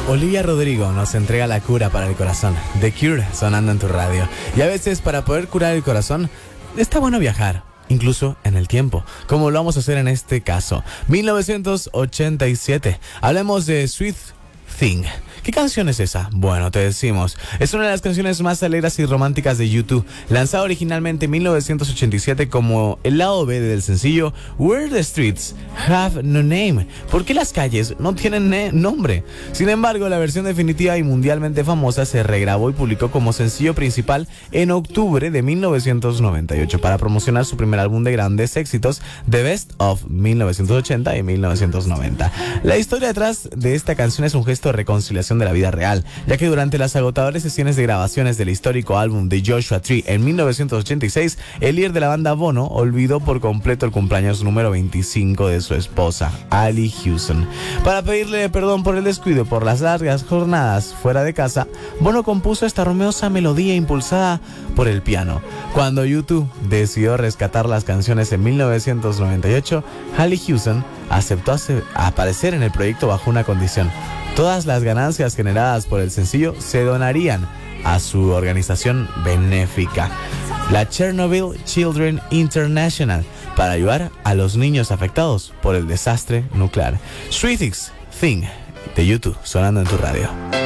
Olivia Rodrigo nos entrega la cura para el corazón. The Cure sonando en tu radio. Y a veces para poder curar el corazón está bueno viajar, incluso en el tiempo, como lo vamos a hacer en este caso. 1987. Hablemos de Sweet Thing. ¿Qué canción es esa? Bueno, te decimos. Es una de las canciones más alegres y románticas de U2, lanzada originalmente en 1987 como el lado B del sencillo Where the Streets Have No Name. ¿Por qué las calles no tienen nombre? Sin embargo, la versión definitiva y mundialmente famosa se regrabó y publicó como sencillo principal en octubre de 1998 para promocionar su primer álbum de grandes éxitos, The Best of 1980 y 1990. La historia detrás de esta canción es un gesto de reconciliación de la vida real, ya que durante las agotadoras sesiones de grabaciones del histórico álbum de Joshua Tree en 1986, el líder de la banda Bono olvidó por completo el cumpleaños número 25 de su esposa, Allie Hewson. Para pedirle perdón por el descuido por las largas jornadas fuera de casa, Bono compuso esta hermosa melodía impulsada por el piano. Cuando U2 decidió rescatar las canciones en 1998, Allie Hewson aceptó aparecer en el proyecto bajo una condición: todas las ganancias generadas por el sencillo se donarían a su organización benéfica, la Chernobyl Children International, para ayudar a los niños afectados por el desastre nuclear. Sweet Thing de U2 sonando en tu radio.